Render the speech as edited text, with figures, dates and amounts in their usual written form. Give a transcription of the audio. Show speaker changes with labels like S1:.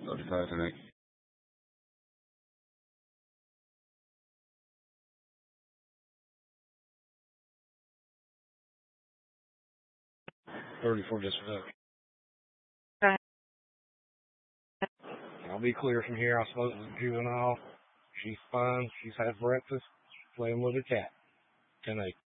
S1: 35 tonight.
S2: $34 just for that.
S3: Go ahead.
S2: I'll be clear from here. I spoke to the juvenile. She's fine. She's had breakfast. Playing with her cat. 10-8.